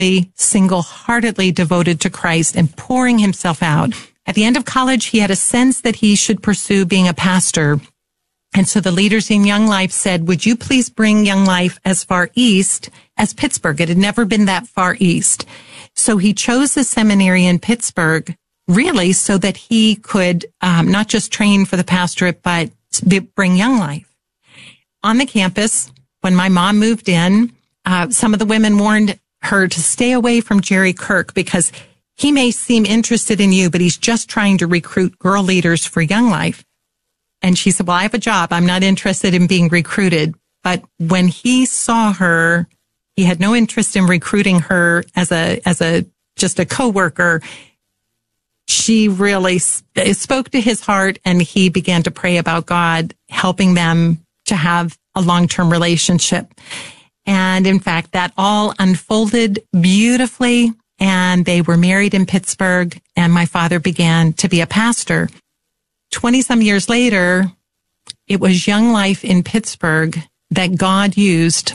single-heartedly devoted to Christ and pouring himself out. At the end of college, he had a sense that he should pursue being a pastor. And so the leaders in Young Life said, would you please bring Young Life as far east as Pittsburgh? It had never been that far east. So he chose the seminary in Pittsburgh, really, so that he could not just train for the pastorate, but bring Young Life. On the campus, when my mom moved in, some of the women warned her to stay away from Jerry Kirk because he may seem interested in you, but he's just trying to recruit girl leaders for Young Life. And she said, well, I have a job. I'm not interested in being recruited. But when he saw her, he had no interest in recruiting her as just a coworker. She really spoke to his heart, and he began to pray about God helping them to have a long-term relationship. And in fact, that all unfolded beautifully, and they were married in Pittsburgh, and my father began to be a pastor. 20-some years later, it was Young Life in Pittsburgh that God used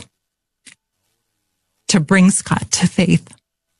to bring Scott to faith.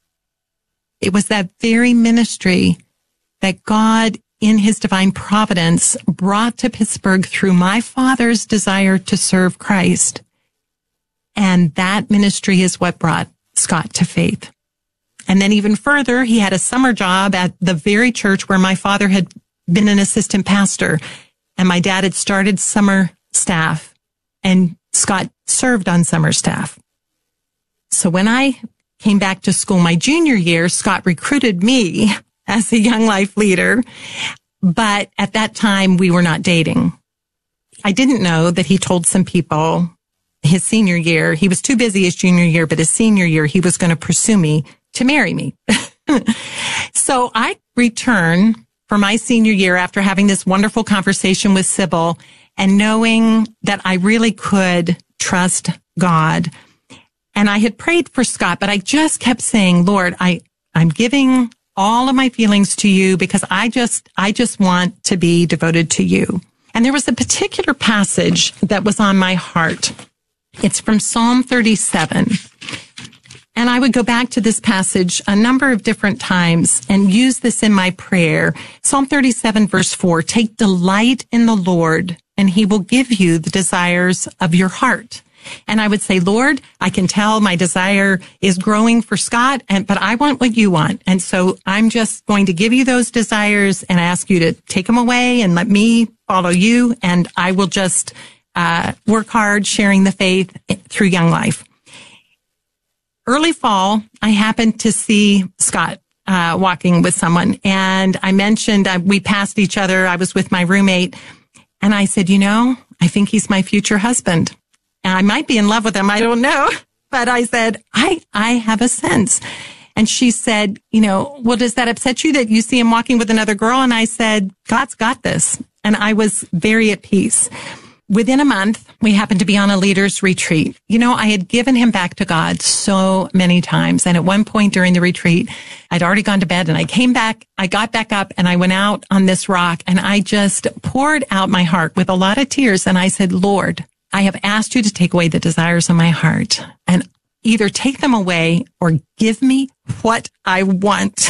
It was that very ministry that God, in his divine providence, brought to Pittsburgh through my father's desire to serve Christ. And that ministry is what brought Scott to faith. And then even further, he had a summer job at the very church where my father had been an assistant pastor, and my dad had started summer staff, and Scott served on summer staff. So when I came back to school my junior year, Scott recruited me as a Young Life leader, but at that time we were not dating. I didn't know that he told some people his senior year, he was too busy his junior year, but his senior year he was going to pursue me to marry me. So I returned for my senior year after having this wonderful conversation with Sybil and knowing that I really could trust God. And I had prayed for Scott, but I just kept saying, Lord, I'm giving all of my feelings to you because I just want to be devoted to you. And there was a particular passage that was on my heart. It's from Psalm 37. And I would go back to this passage a number of different times and use this in my prayer. Psalm 37, verse 4, take delight in the Lord, and he will give you the desires of your heart. And I would say, Lord, I can tell my desire is growing for Scott, but I want what you want. And so I'm just going to give you those desires and ask you to take them away and let me follow you. And I will just work hard sharing the faith through Young Life. Early fall, I happened to see Scott walking with someone, and I mentioned we passed each other. I was with my roommate, and I said, I think he's my future husband. And I might be in love with him. I don't know. But I said, I have a sense. And she said, well, does that upset you that you see him walking with another girl? And I said, God's got this. And I was very at peace. Within a month, we happened to be on a leaders retreat. I had given him back to God so many times. And at one point during the retreat, I'd already gone to bed and I came back, I got back up and I went out on this rock and I just poured out my heart with a lot of tears. And I said, Lord, I have asked you to take away the desires of my heart and either take them away or give me what I want.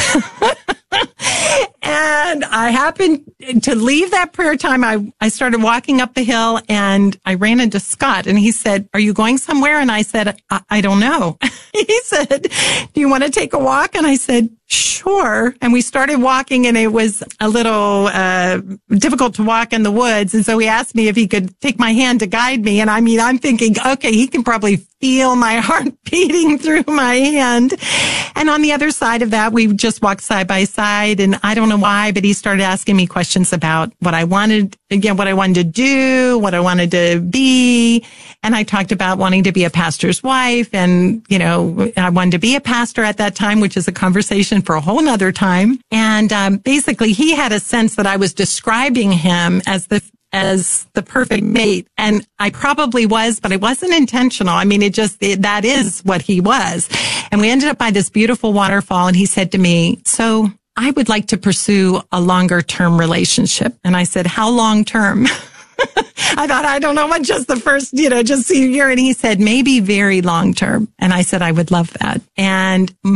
And I happened to leave that prayer time. I started walking up the hill and I ran into Scott and he said, are you going somewhere? And I said, I don't know. He said, do you want to take a walk? And I said, sure. And we started walking and it was a little difficult to walk in the woods. And so he asked me if he could take my hand to guide me. And I'm thinking, okay, he can probably feel my heart beating through my hand. And on the other side of that, we just walked side by side. And I don't know why, but he started asking me questions about what I wanted to do, what I wanted to be. And I talked about wanting to be a pastor's wife. And, I wanted to be a pastor at that time, which is a conversation for a whole nother time. And basically, he had a sense that I was describing him as the perfect mate. And I probably was, but it wasn't intentional. That is what he was. And we ended up by this beautiful waterfall. And he said to me, so I would like to pursue a longer term relationship. And I said, how long term? I thought, I don't know what just the first, just senior year. And he said, maybe very long term. And I said, I would love that. And